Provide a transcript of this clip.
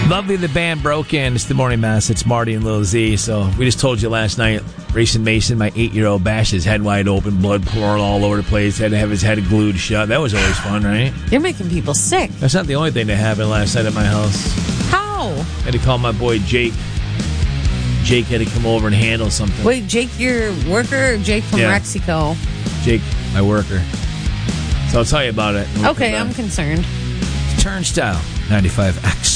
Lovely, the band broke in. It's the morning mass. It's Marty and Lil Z. So we just told you last night, Grayson Mason, my 8-year-old, bashed his head wide open, blood pouring all over the place. Had to have his head glued shut. That was always fun, right? You're making people sick. That's not the only thing that happened last night at my house. How? Had to call my boy Jake. Jake had to come over and handle something. Wait, Jake, your worker, or Jake from Mexico? Jake, my worker. So I'll tell you about it. Okay, I'm concerned. Turnstile 95X.